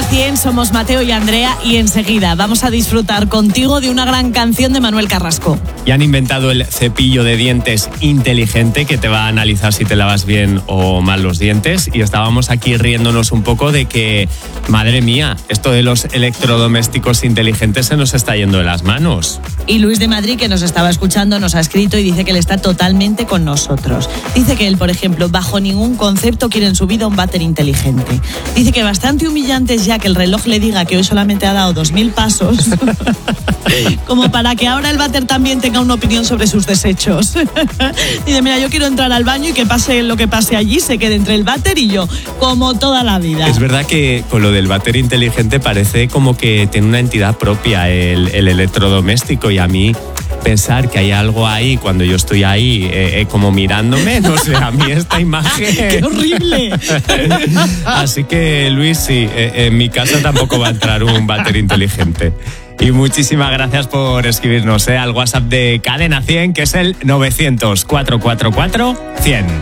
100, somos Mateo y Andrea y enseguida vamos a disfrutar contigo de una gran canción de Manuel Carrasco. Y han inventado el cepillo de dientes inteligente que te va a analizar si te lavas bien o mal los dientes, y estábamos aquí riéndonos un poco de que, madre mía, esto de los electrodomésticos inteligentes se nos está yendo de las manos. Y Luis de Madrid, que nos estaba escuchando, nos ha escrito y dice que él está totalmente con nosotros. Dice que él, por ejemplo, bajo ningún concepto quiere en su vida un váter inteligente. Dice que bastante humillante es ya que el reloj le diga que hoy solamente ha dado 2000 pasos, como para que ahora el váter también tenga una opinión sobre sus desechos. Dice, mira, yo quiero entrar al baño y que pase lo que pase allí, se quede entre el váter y yo, como toda la vida. Es verdad que con lo del váter inteligente parece como que tiene una entidad propia el electrodoméstico, y a mí pensar que hay algo ahí cuando yo estoy ahí como mirándome, no sé, a mí esta imagen... ¡Qué horrible! Así que, Luis, sí, en mi casa tampoco va a entrar un váter inteligente. Y muchísimas gracias por escribirnos al WhatsApp de Cadena 100, que es el 900 444 100.